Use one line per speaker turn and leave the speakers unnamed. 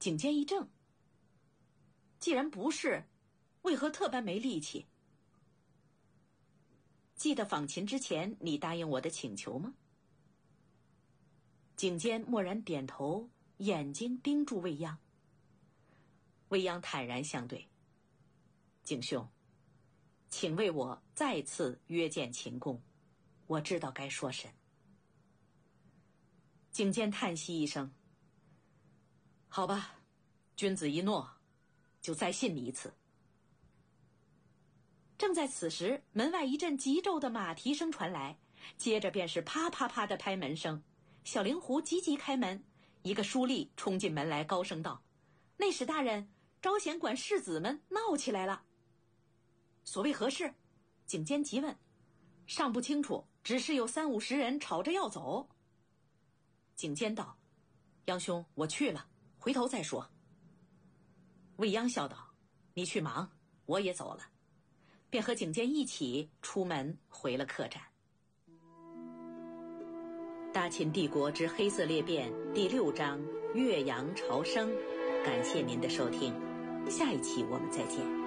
景监一怔，既然不是，为何特般没力气？记得访秦之前你答应我的请求吗？景监默然点头，眼睛盯住未央。未央坦然相对：景兄，请为我再次约见秦公，我知道该说甚。景监叹息一声：好吧，君子一诺，就再信你一次。正在此时，门外一阵急骤的马蹄声传来，接着便是啪啪啪的拍门声。小灵狐急急开门，一个书吏冲进门来，高声道：内史大人，招贤馆士子们闹起来了。所谓何事？景监急问。尚不清楚，只是有30-50人吵着要走。景监道：央兄，我去了，回头再说。未央笑道：你去忙，我也走了。便和景监一起出门回了客栈。大秦帝国之黑色裂变第6章岳阳朝生，感谢您的收听，下一期我们再见。